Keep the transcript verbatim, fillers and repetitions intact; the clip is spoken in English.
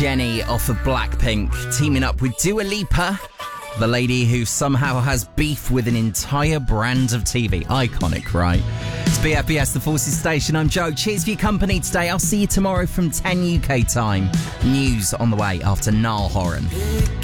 Jennie off of Blackpink, teaming up with Dua Lipa, the lady who somehow has beef with an entire brand of T V. Iconic, right? It's B F B S, the Forces Station. I'm Joe. Cheers for your company today. I'll see you tomorrow from ten U K time. News on the way after Niall Horan.